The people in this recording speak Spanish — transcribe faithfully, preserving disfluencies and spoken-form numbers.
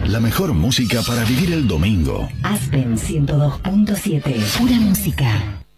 La mejor música para vivir el domingo. Aspen ciento dos punto siete. Pura música.